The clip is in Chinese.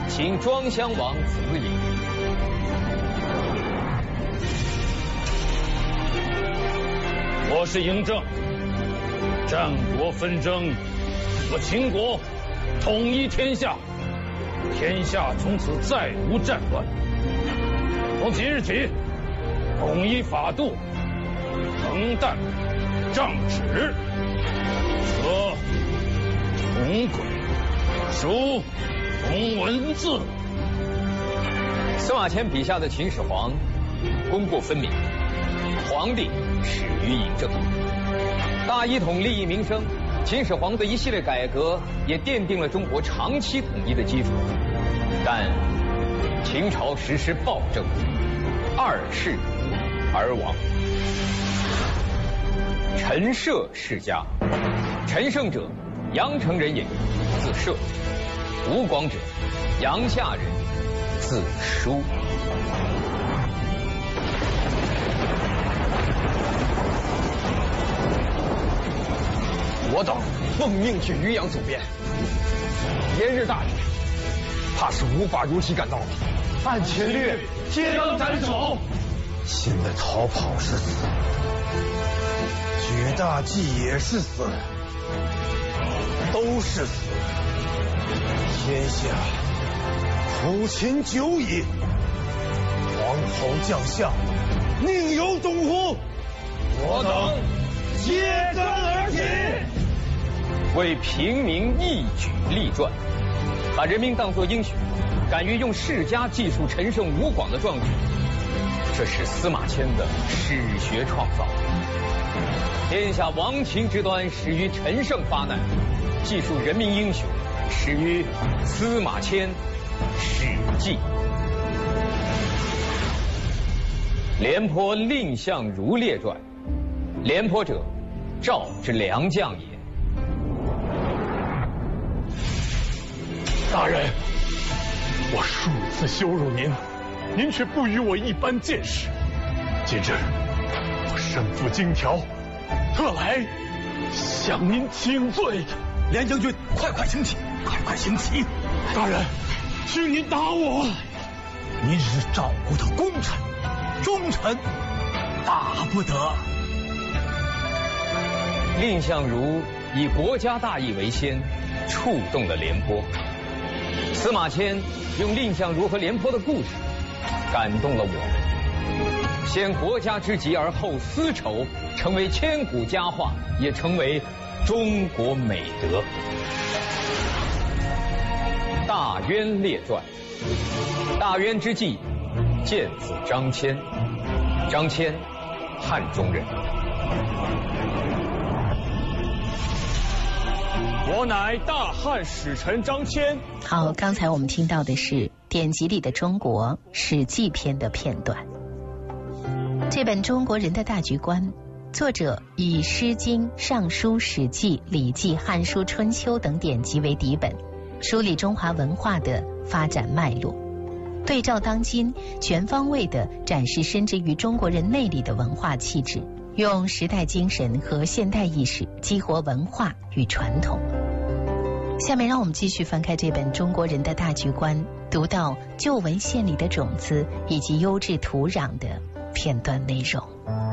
请庄襄王子也。 我是嬴政，战国纷争，我秦国统一天下，天下从此再无战乱。从即日起，统一法度，承担杖旨，则同轨，书同文字。 司马迁笔下的秦始皇，功过分明，皇帝始于嬴政，大一统利益民生。秦始皇的一系列改革也奠定了中国长期统一的基础。但秦朝实施暴政，二世而亡。陈涉世家，陈胜者，阳城人也，字涉；吴广者，阳夏人也，字叔。 我等奉命去渔阳阻边，连日大雨，怕是无法如期赶到了。按前略，皆当斩首。现在逃跑是死，举大计也是死，都是死。天下苦秦久矣，王侯将相宁有种乎？我等揭竿而起。 为平民一举立传，把人民当作英雄，敢于用世家记述陈胜吴广的壮举，这是司马迁的史学创造。天下亡秦之端始于陈胜发难，记述人民英雄始于司马迁《史记》。廉颇蔺相如列传，廉颇者，赵之良将也。 大人，我数次羞辱您，您却不与我一般见识。今日我身负荆条，特来向您请罪。 廉将军，快行起，快行起！ 大人，请您打我。 您是赵国的功臣、忠臣，打不得。 蔺相如以国家大义为先，触动了廉颇。司马迁用蔺相如和廉颇的故事感动了我们。先国家之急而后私仇，成为千古佳话，也成为中国美德。大渊列传，大渊之际，见子张骞。张骞，汉中人。 我乃大汉使臣张骞。 好，刚才我们听到的是典籍里的中国史记篇的片段。这本《中国人的大局观》，作者以《诗经》《尚书》《史记》《礼记》《汉书》《春秋》等典籍为底本，梳理中华文化的发展脉络，对照当今，全方位地展示深植于中国人内里的文化气质，用时代精神和现代意识激活文化与传统。下面让我们继续翻开这本《中国人的大局观》，读到旧文献里的种子以及优质土壤的片段内容。